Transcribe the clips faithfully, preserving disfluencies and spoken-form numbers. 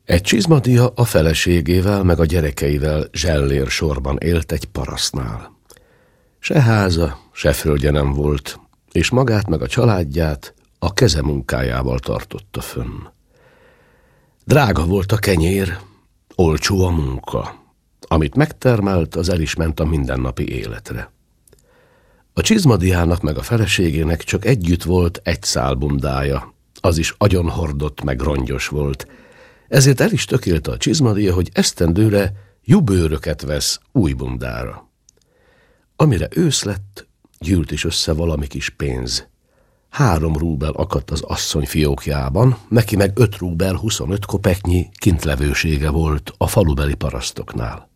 Egy csizmadia a feleségével meg a gyerekeivel zsellér sorban élt egy parasznál. Se háza, se földje nem volt, és magát meg a családját a keze munkájával tartotta fönn. Drága volt a kenyér, olcsó a munka. Amit megtermelt, az el is ment a mindennapi életre. A csizmadiának meg a feleségének csak együtt volt egy szál bundája, az is agyonhordott meg rongyos volt, ezért el is tökélte a csizmadia, hogy esztendőre jubőröket vesz új bundára. Amire ősz lett, gyűlt is össze valami kis pénz. Három rúbel akadt az asszony fiókjában, neki meg öt rúbel huszonöt kopeknyi kintlevősége volt a falubeli parasztoknál.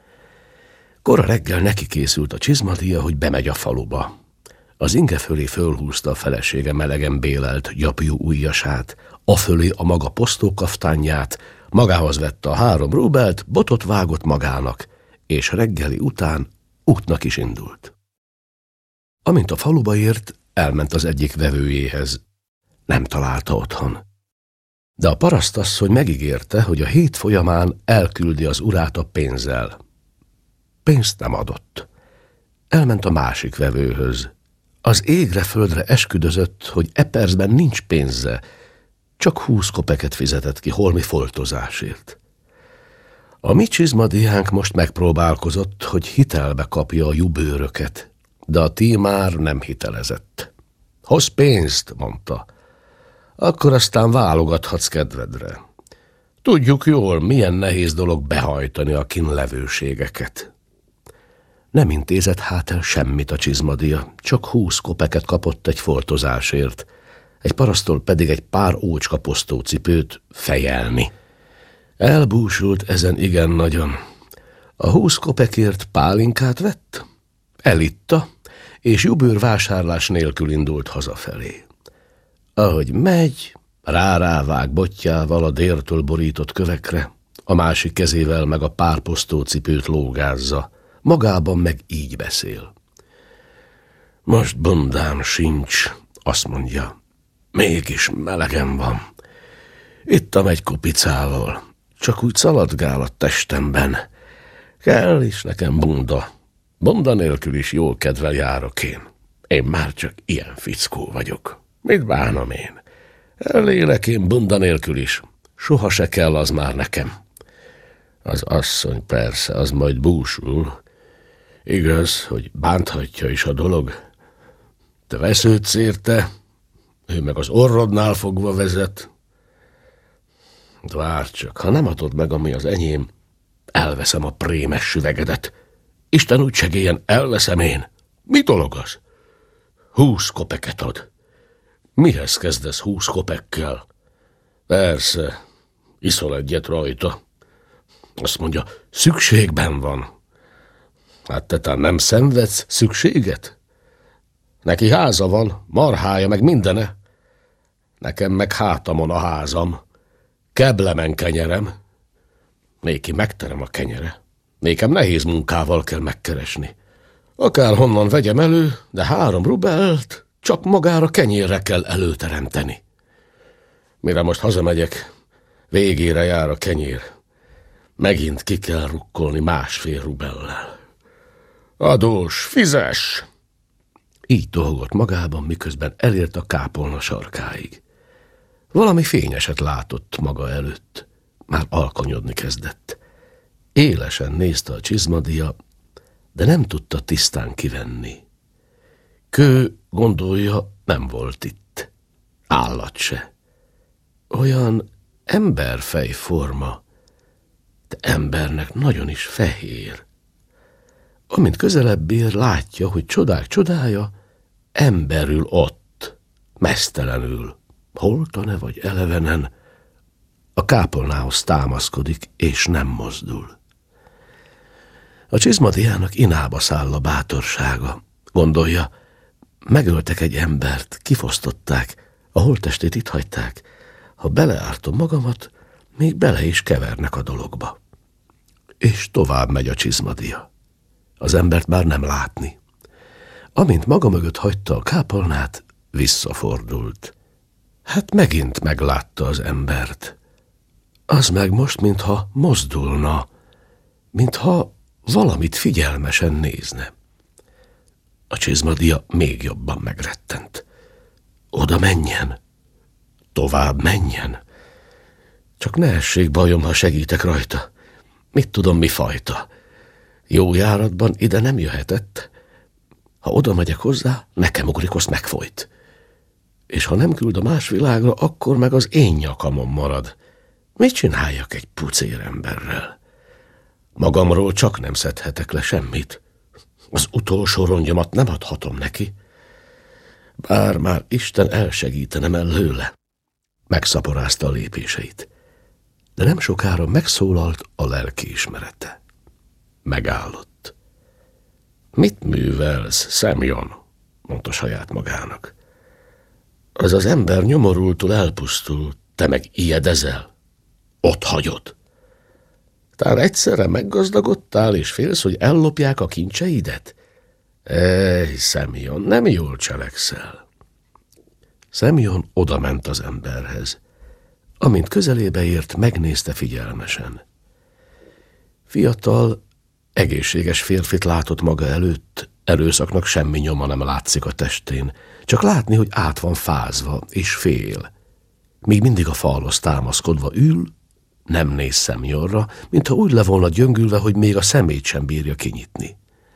Kora reggel neki készült a csizmadia, hogy bemegy a faluba. Az inge fölé fölhúzta a felesége melegen bélelt gyapjú ujjasát, afölé a maga posztókaftánját, magához vette a három rubelt, botot vágott magának, és reggeli után útnak is indult. Amint a faluba ért, elment az egyik vevőjéhez. Nem találta otthon. De a parasztasszony megígérte, hogy a hét folyamán elküldi az urát a pénzzel. Pénzt nem adott. Elment a másik vevőhöz. Az égre földre esküdözött, hogy e percben nincs pénze, csak húsz kopeket fizetett ki holmi foltozásért. A mi csizmadiánk most megpróbálkozott, hogy hitelbe kapja a jubőröket, de a tí már nem hitelezett. Hozz pénzt, mondta. Akkor aztán válogathatsz kedvedre. Tudjuk jól, milyen nehéz dolog behajtani a kínlevőségeket. Nem intézett hát el semmit a csizmadia, csak húsz kopeket kapott egy foltozásért, egy parasztól pedig egy pár ócska posztócipőt fejelni. Elbúsult ezen igen nagyon. A húsz kopekért pálinkát vett, elitta, és jubőr vásárlás nélkül indult hazafelé. Ahogy megy, rá-rávág botjával a dértől borított kövekre, a másik kezével meg a pár posztócipőt lógázza, magában meg így beszél. Most bundám sincs, azt mondja, mégis melegem van. Ittam egy kupicával, csak úgy szaladgál a testemben. Kell is nekem bunda. Bunda nélkül is jól kedvel járok én. Én már csak ilyen fickó vagyok. Mit bánom én? Elélek én bunda nélkül is. Soha se kell az már nekem. Az asszony persze, az majd búsul. Igaz, hogy bánthatja is a dolog. Te vesződsz érte, ő meg az orrodnál fogva vezet. Várj csak, ha nem adod meg, ami az enyém, elveszem a prémes süvegedet. Isten úgy segélyen, elveszem én. Mi dolog az? Húsz kopeket ad. Mihez kezdesz húsz kopekkel? Persze, iszol egyet rajta. Azt mondja, szükségben van. Hát te tán nem szenvedsz szükséget? Neki háza van, marhája, meg mindene. Nekem meg hátamon a házam. Keblemen kenyerem. Néki megterem a kenyere. Nékem nehéz munkával kell megkeresni. Akárhonnan vegyem elő, de három rubelt csak magára kenyérre kell előteremteni. Mire most hazamegyek, végére jár a kenyér. Megint ki kell rukkolni másfél rubellel. Adós, fizess! Így dolgott magában, miközben elért a kápolna sarkáig. Valami fényeset látott maga előtt. Már alkonyodni kezdett. Élesen nézte a csizmadia, de nem tudta tisztán kivenni. Kő, gondolja, nem volt itt. Állat se. Olyan emberfejforma, de embernek nagyon is fehér. Amint közelebb ér, látja, hogy csodák csodája, emberül ott, meztelenül, holtan-e vagy elevenen, a kápolnához támaszkodik, és nem mozdul. A csizmadiának inába száll a bátorsága. Gondolja, megöltek egy embert, kifosztották, a holttestét itt hagyták. Ha beleártom magamat, még bele is kevernek a dologba. És tovább megy a csizmadia. Az embert már nem látni. Amint maga mögött hagyta a kápolnát, visszafordult. Hát megint meglátta az embert. Az meg most, mintha mozdulna, mintha valamit figyelmesen nézne. A csizmadia még jobban megrettent. Oda menjen, tovább menjen. Csak ne essék bajom, ha segítek rajta. Mit tudom, mi fajta. Jó járatban ide nem jöhetett. Ha oda megyek hozzá, nekem ugrik, azt megfojt. És ha nem küld a más világra, akkor meg az én nyakamon marad. Mit csináljak egy pucér emberrel? Magamról csak nem szedhetek le semmit. Az utolsó rongyomat nem adhatom neki. Bár már Isten elsegítene mellőle. Megszaporázta a lépéseit. De nem sokára megszólalt a lelkiismerete. Megállott. Mit művelsz, Semjon? Mondta saját magának. Az az ember nyomorultul elpusztul, te meg ijedezel. Ott hagyod. Tán egyszerre meggazdagodtál, és félsz, hogy ellopják a kincseidet? Ej, Semjon, nem jól cselekszel. Semjon odament az emberhez. Amint közelébe ért, megnézte figyelmesen. Fiatal, egészséges férfit látott maga előtt, erőszaknak semmi nyoma nem látszik a testén, csak látni, hogy át van fázva, és fél. Még mindig a falhoz támaszkodva ül, nem néz Semjonra, mintha úgy le volna gyöngülve, hogy még a szemét sem bírja kinyitni.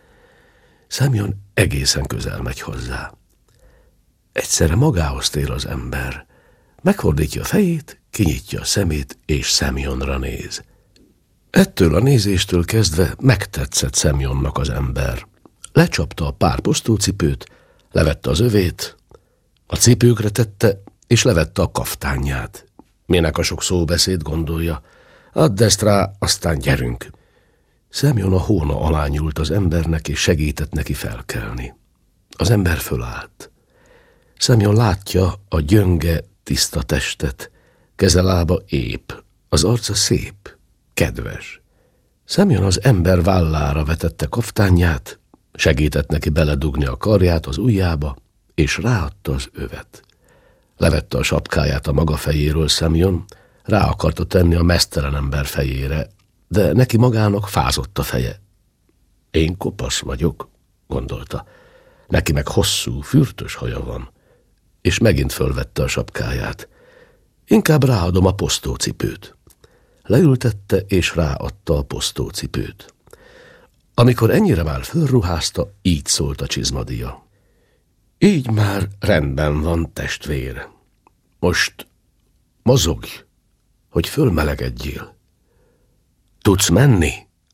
Semjon egészen közel megy hozzá. Egyszerre magához tér az ember. Megfordítja a fejét, kinyitja a szemét, és Semjonra néz. Ettől a nézéstől kezdve megtetszett Semjonnak az ember. Lecsapta a pár posztócipőt, levette az övét, a cipőkre tette, és levette a kaftánját. Minek a sok szóbeszéd, gondolja. Add ezt rá, aztán gyerünk. Semjon a hóna alá nyúlt az embernek, és segített neki felkelni. Az ember fölállt. Semjon látja a gyönge, tiszta testet, kezelába ép, az arca szép, kedves. Semjon az ember vállára vetette kaftánját, segített neki beledugni a karját az ujjába, és ráadta az övet. Levette a sapkáját a maga fejéről Semjon, rá akarta tenni a meztelen ember fejére, de neki magának fázott a feje. Én kopasz vagyok, gondolta. Neki meg hosszú, fürtös haja van, és megint fölvette a sapkáját. Inkább ráadom a posztócipőt. Leültette, és ráadta a posztócipőt. Amikor ennyire már fölruházta, így szólt a csizmadia. Így már rendben van, testvér. Most mozogj, hogy fölmelegedjél. Tudsz menni?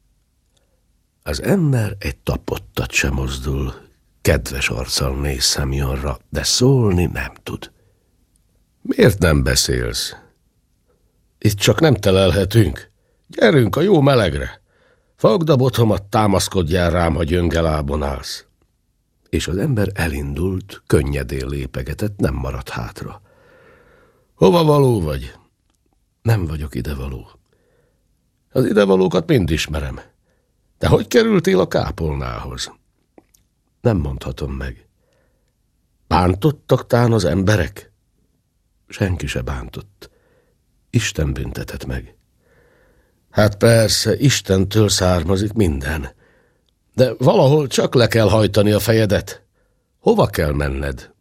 Az ember egy tapottat sem mozdul, kedves arccal néz Semjonra, de szólni nem tud. Miért nem beszélsz? Itt csak nem telelhetünk. Gyerünk a jó melegre. Fogd a botomat, támaszkodjál rám, ha gyönge lábon állsz. És az ember elindult, könnyedén lépegetett, nem maradt hátra. Hova való vagy? Nem vagyok idevaló. Az idevalókat mind ismerem. De hogy kerültél a kápolnához? Nem mondhatom meg. Bántottak tán az emberek? Senki se bántott. Isten büntetett meg. Hát persze, Istentől származik minden. De valahol csak le kell hajtani a fejedet. Hova kell menned?